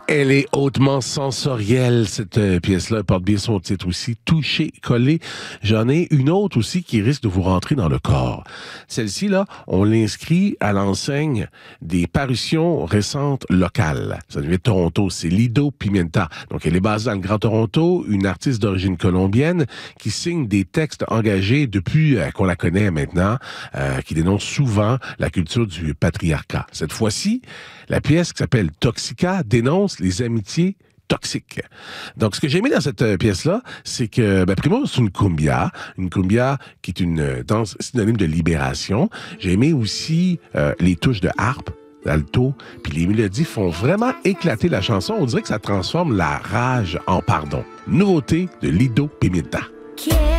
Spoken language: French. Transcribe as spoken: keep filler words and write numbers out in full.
Elle est hautement sensorielle, cette euh, pièce-là. Elle porte bien son titre aussi, Touché, collé. J'en ai une autre aussi qui risque de vous rentrer dans le corps. Celle-ci, là, on l'inscrit à l'enseigne des parutions récentes locales. Ça vient de Toronto, c'est Lido Pimienta. Donc, elle est basée dans le Grand Toronto, une artiste d'origine colombienne qui signe des textes engagés depuis euh, qu'on la connaît maintenant, euh, qui dénonce souvent la culture du patriarcat. Cette fois-ci, la pièce qui s'appelle Toxica dénonce les amitiés toxiques. Donc, ce que j'ai aimé dans cette euh, pièce-là, c'est que, ben, primo, c'est une cumbia, une cumbia qui est une euh, danse synonyme de libération. J'ai aimé aussi euh, les touches de harpe, d'alto, puis les mélodies font vraiment éclater la chanson. On dirait que ça transforme la rage en pardon. Nouveauté de Lido Pimienta.